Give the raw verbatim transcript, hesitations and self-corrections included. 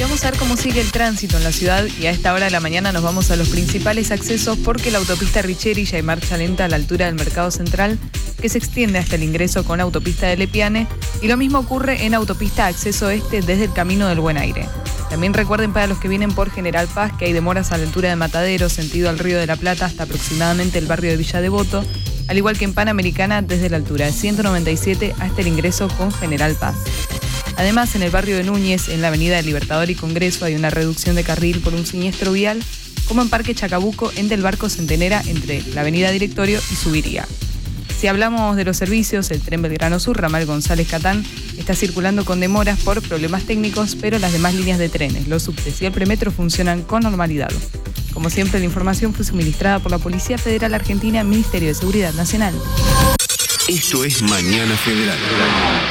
Y vamos a ver cómo sigue el tránsito en la ciudad y a esta hora de la mañana nos vamos a los principales accesos porque la autopista Richeri ya hay marcha lenta a la altura del Mercado Central que se extiende hasta el ingreso con autopista de Lepiane y lo mismo ocurre en autopista Acceso Este desde el Camino del Buen Aire. También recuerden para los que vienen por General Paz que hay demoras a la altura de Matadero, sentido al Río de la Plata hasta aproximadamente el barrio de Villa Devoto, al igual que en Panamericana desde la altura de ciento noventa y siete hasta el ingreso con General Paz. Además, en el barrio de Núñez, en la avenida del Libertador y Congreso, hay una reducción de carril por un siniestro vial, como en Parque Chacabuco, en Del Barco Centenera, entre la avenida Directorio y Subiría. Si hablamos de los servicios, el tren Belgrano Sur, ramal González Catán, está circulando con demoras por problemas técnicos, pero las demás líneas de trenes, los subtes y el premetro funcionan con normalidad. Como siempre, la información fue suministrada por la Policía Federal Argentina, Ministerio de Seguridad Nacional. Esto es Mañana Federal.